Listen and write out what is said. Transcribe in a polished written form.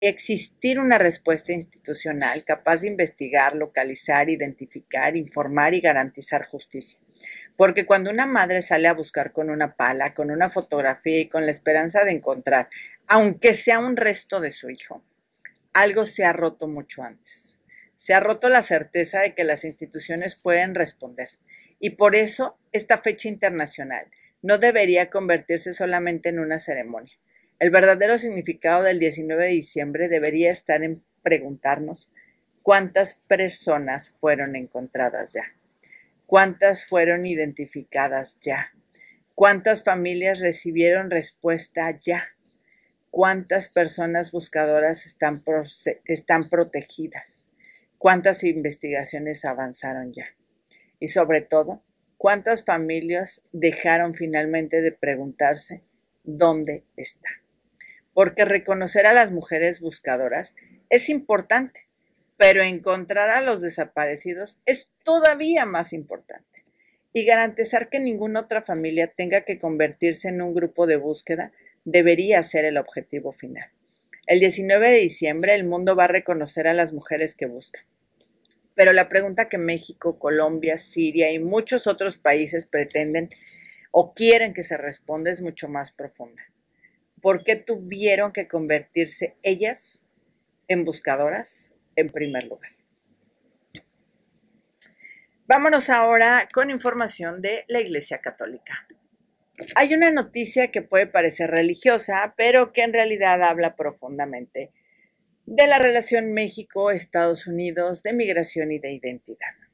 existir una respuesta institucional capaz de investigar, localizar, identificar, informar y garantizar justicia. Porque cuando una madre sale a buscar con una pala, con una fotografía y con la esperanza de encontrar, aunque sea un resto de su hijo, algo se ha roto mucho antes. Se ha roto la certeza de que las instituciones pueden responder. Y por eso esta fecha internacional no debería convertirse solamente en una ceremonia. El verdadero significado del 19 de diciembre debería estar en preguntarnos cuántas personas fueron encontradas ya, cuántas fueron identificadas ya, cuántas familias recibieron respuesta ya, cuántas personas buscadoras están protegidas, cuántas investigaciones avanzaron ya y sobre todo, cuántas familias dejaron finalmente de preguntarse dónde está. Porque reconocer a las mujeres buscadoras es importante, pero encontrar a los desaparecidos es todavía más importante. Y garantizar que ninguna otra familia tenga que convertirse en un grupo de búsqueda debería ser el objetivo final. El 19 de diciembre el mundo va a reconocer a las mujeres que buscan. Pero la pregunta que México, Colombia, Siria y muchos otros países pretenden o quieren que se responda es mucho más profunda. ¿Por qué tuvieron que convertirse ellas en buscadoras en primer lugar? Vámonos ahora con información de la Iglesia Católica. Hay una noticia que puede parecer religiosa, pero que en realidad habla profundamente de la relación México-Estados Unidos, de migración y de identidad.